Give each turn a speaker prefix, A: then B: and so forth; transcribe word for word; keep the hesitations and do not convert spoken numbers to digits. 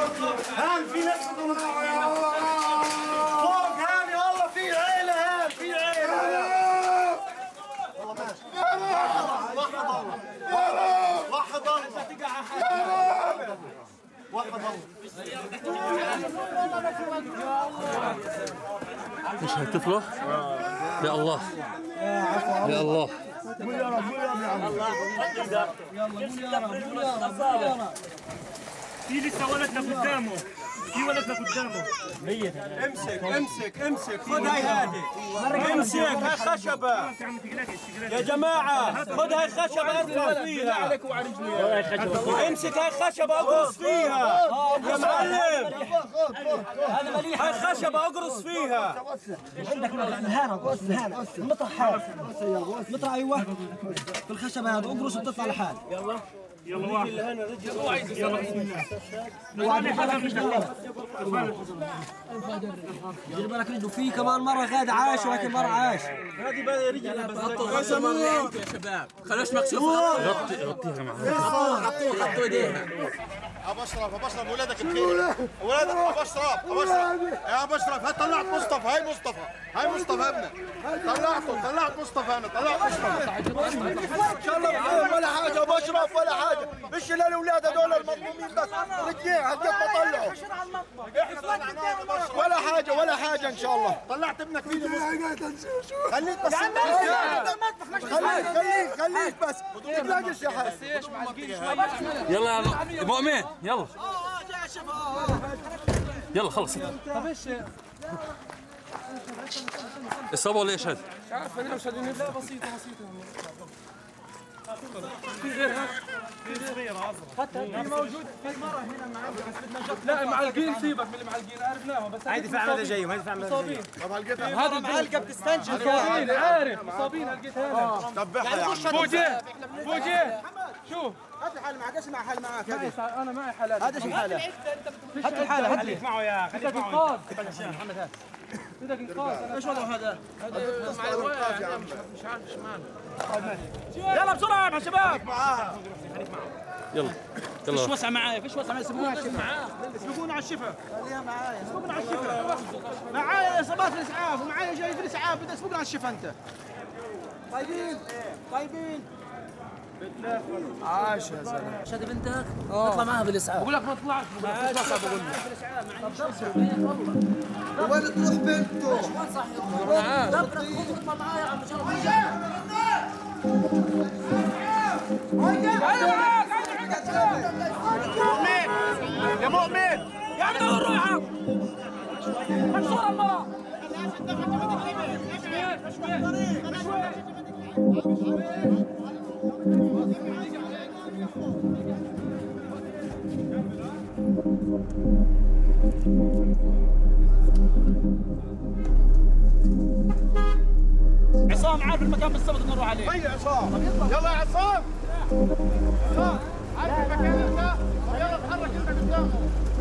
A: هان في ناس فوق هاني والله في عيلة هان في عيلة والله ماشي وحد الله وحد الله وحد الله
B: مش هتفرح؟ يا الله يا الله
A: قول يا رب قول يا رب يا عم الله يلا قول يا رب قول يا رب
C: في لسه ولدنا قدامه في ولدنا قدامه ميت
A: امسك امسك امسك خذ هاي هذه امسك هاي خشبة يا جماعة خذ هاي خشبة ارفع فيها امسك هاي خشبة اقرص فيها يا معلم هاي خشبة اقرص فيها
D: عندك الهانة الهانة مطرح حال مطرح ايوه في الخشبة هذا اقرص وتطلع لحال
C: يلا يلا واحد يلا بسم الله
D: وعلي حالك مش دير بالك رجله في كمان مرة غاد عاش ولكن مرة عاش
A: هذه بقى رجل بس
E: يا شباب خلوش مكشوفة
B: غطي غطيها معاها
E: حطوا حطوا ايديها
A: ابو اشرف ابو اشرف ولادك بخير ولادك ابو اشرف ابو اشرف يا ابو اشرف هات طلعت مصطفى هاي مصطفى هاي مصطفى ابنك طلعته طلعت مصطفى انا طلعت مصطفى ان شاء الله بخير ولا حاجه ابو اشرف ولا حاجه مش للاولاد هذول المظلومين بس رجعين هالقد ما طلعوا ولا حاجه ولا حاجه ان شاء الله طلعت ابنك في خليك بس خليك خليك خليك بس ما تلاقيش يا حاج
B: يلا يا مؤمن يلا يلا خلص
C: طب ايش
B: الصبا ولا ايش هذا؟
C: مش عارف انا مش هدي لا بسيطه بسيطه في غيرها في غيرها اصغر حتى موجود في مره هنا معلقين لا معلقين سيبك من اللي معلقين عرفناهم بس هاي دفاع هذا جايهم هاي دفاع مصابين طب هلقيتها هذا معلقه بتستنشق مصابين عارف مصابين هلقيتها هنا
A: ذبحها يا عم
C: فوجي فوجي شوف
D: هات الحالة معك اسمع حالة معك
C: انا معي حالات
D: هذا شو حالة هات الحالة هات
C: خليك معه يا خليك معه محمد هات بدك انقاذ
D: ايش وضعه هذا؟
C: هذا مع الوقت مش عارف ايش ماله يلا بسرعه يا شباب
A: معاها
B: يلا يلا
C: فيش وسع معايا فيش وسع معايا سيبونا على الشفا سيبونا على الشفا
D: خليها معايا
C: سيبونا على الشفا معايا اصابات الاسعاف ومعايا جاي في الاسعاف بدك سيبونا على الشفا انت
D: طيبين طيبين
A: عاش يا زلمه
E: شادي بنتك اطلع معها بالاسعاف
C: بقول لك ما طلعت
D: وين تروح بنته؟
E: وين صح يطلع اطلع معايا يا عم
C: مؤمن يا مؤمن يا عم دور روحك مكسوره المرأة عصام عارف المكان بالضبط اللي نروح عليه.
A: هيا عصام يلا يا عصام عصام عارف المكان انت؟ يلا اتحرك انت قدامه